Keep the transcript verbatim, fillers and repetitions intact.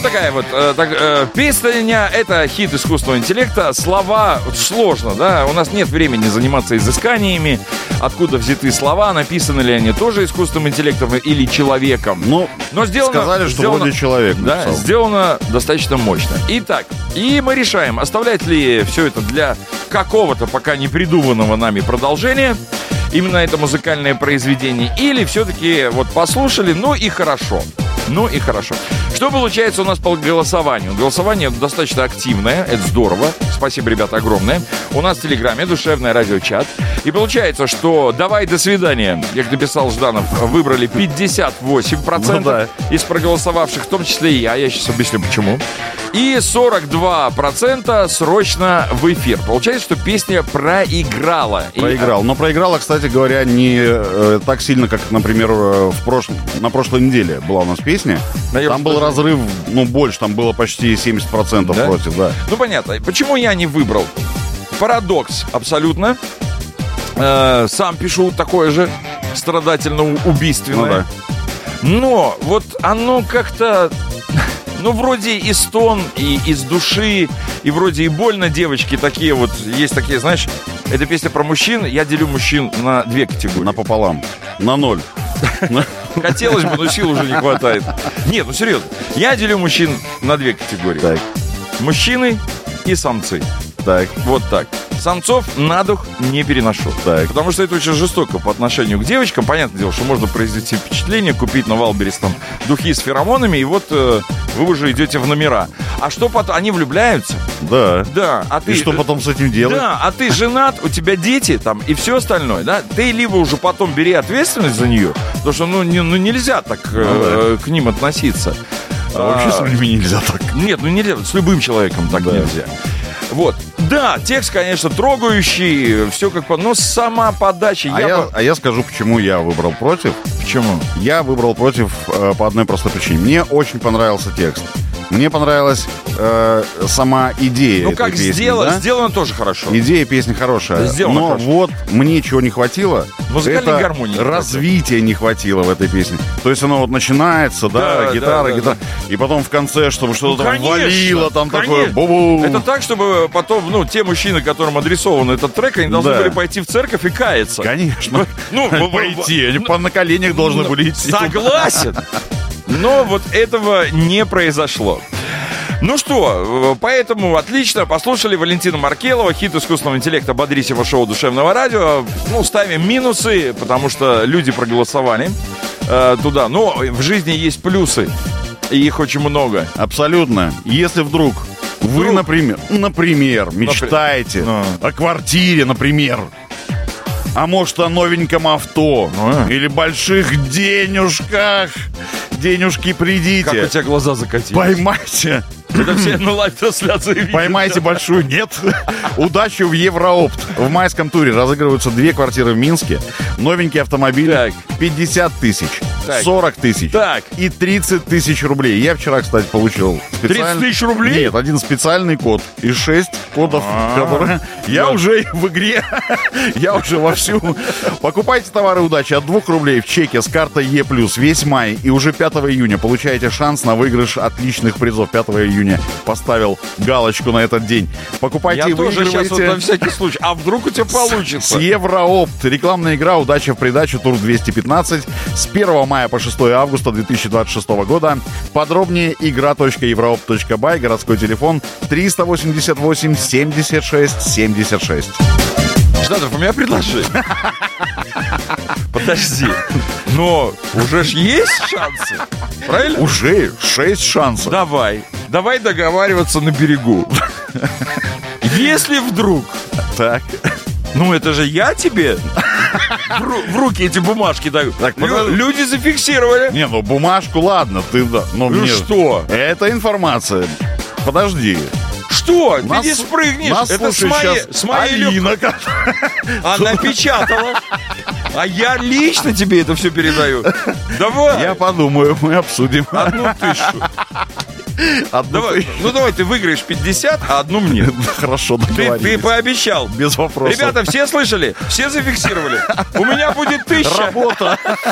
вот такая вот э, так, э, песня, это хит искусственного интеллекта. Слова вот, сложно, да? У нас нет времени заниматься изысканиями, откуда взяты слова, написаны ли они тоже искусственным интеллектом или человеком. Ну, но сделано, сказали, что сделано, вроде человек. Да, написал. сделано достаточно мощно. Итак, и мы решаем, оставлять ли все это для какого-то пока не придуманного нами продолжения, именно это музыкальное произведение, или все-таки вот послушали, ну и хорошо. Ну и хорошо. Что получается у нас по голосованию? Голосование достаточно активное, это здорово. Спасибо, ребята, огромное. У нас в Телеграме душевное радиочат. И получается, что «Давай, до свидания», как написал Жданов, выбрали пятьдесят восемь процентов ну, да. из проголосовавших, в том числе и я. Я сейчас объясню, почему. И сорок два процента срочно в эфир. Получается, что песня проиграла. Проиграл. И... Но проиграла, кстати говоря, не э, так сильно, как, например, в прошлом, на прошлой неделе была у нас песня. Да, там был разрыв, ну, больше. Там было почти семьдесят процентов да? против, да. Ну, понятно. Почему я не выбрал? Парадокс абсолютно. Э, сам пишу такое же страдательно-убийственное. Ну, да. Но вот оно как-то... Ну, вроде и стон, и из души, и вроде и больно девочки такие вот. Есть такие, знаешь, эта песня про мужчин. Я делю мужчин на две категории. Напополам. На ноль. Хотелось бы, но сил уже не хватает. Нет, ну серьезно. Я делю мужчин на две категории. Так. Мужчины и самцы. Так. Вот так. Самцов на дух не переношу. Так. Потому что это очень жестоко по отношению к девочкам. Понятное дело, что можно произвести впечатление, купить на Валберес там духи с феромонами, и вот э, вы уже идете в номера. А что потом? Они влюбляются. Да. Да. А ты, и что потом с этим делать? Да, а ты женат, у тебя дети там и все остальное, да? Ты либо уже потом бери ответственность за нее, потому что ну, не, ну нельзя так э, к ним относиться. А, вообще с людьми нельзя так. Нет, ну нельзя, с любым человеком так да. нельзя. Вот. Да, текст, конечно, трогающий, все как по... Но сама подача... А я, я, а я скажу, почему я выбрал против. Почему? Я выбрал против э, по одной простой причине. Мне очень понравился текст. Мне понравилась э, сама идея. Ну, этой как песни, сделано, да? сделано тоже хорошо. Идея песни хорошая. Сделано но хорошо. Вот мне чего не хватило. Музыкальной гармонии. Развития не хватило в этой песне. То есть оно вот начинается, да, да гитара, да, гитара. Да. И потом в конце, чтобы что-то ну, там валило, там конечно. Такое бу-бу. Это так, чтобы потом, ну, те мужчины, которым адресован этот трек, они должны да. были пойти в церковь и каяться. Конечно. Ну, пойти. Они на коленях должны были идти. Согласен. Но вот этого не произошло. Ну что, поэтому отлично, послушали Валентина Маркелова, хит искусственного интеллекта «Бодрись его» шоу «Душевного радио». Ну, ставим минусы, потому что люди проголосовали э, туда. Но в жизни есть плюсы, и их очень много. Абсолютно. Если вдруг, вдруг? вы, например, например, мечтаете Напри... о квартире, например, а может о новеньком авто а. или больших денежках, денежки придите. Как у тебя глаза закатились? Поймайте. Это все на лайв-трансляции видят. Поймайте большую. Нет. Удачи в Евроопт. В майском туре разыгрываются две квартиры в Минске. Новенький автомобиль. Так. пятьдесят тысяч. Так. сорок тысяч. Так. И тридцать тысяч рублей. Я вчера, кстати, получил специальный... тридцать тысяч рублей? Нет, один специальный код. И шесть кодов, А-а-а. которые... Я уже в игре. Я уже вовсю. Покупайте товары удачи от двух рублей в чеке с картой Е+. Весь май. И уже пятого июня получаете шанс на выигрыш отличных призов. пятого июня поставил галочку на этот день. Покупайте и выигрывайте. Я тоже сейчас вот на всякий случай. А вдруг у тебя получится? С Евроопт. Рекламная игра «Удача в придачу. Тур двести пятнадцать» с первого мая по шестого августа две тысячи двадцать шестого года. Подробнее игра точка евроопт точка бай. Городской телефон триста восемьдесят восемь семьдесят шесть семьдесят шесть. Жданов, у меня предложение. Подожди. Но уже ж есть шансы. Правильно? Уже шесть шансов. Давай. Давай договариваться на берегу. Если вдруг... Так. Ну, это же я тебе в, ру- в руки эти бумажки даю. Так, Лю- люди зафиксировали. Не, ну бумажку, ладно, ты да. Но ну мне... что? Это информация. Подожди. Что? Нас, ты не спрыгнешь. Нас, это слушай, с моей, с моей Алина, Лёг... Она печатала. А я лично тебе это все передаю. Давай. Я подумаю, мы обсудим. Одну тысячу. Одну давай, тысячу. Ну давай, ты выиграешь пятьдесят, а одну мне. Хорошо, договорились. Ты, ты пообещал. Без вопросов. Ребята, все слышали? Все зафиксировали? У меня будет тысяча. Работа.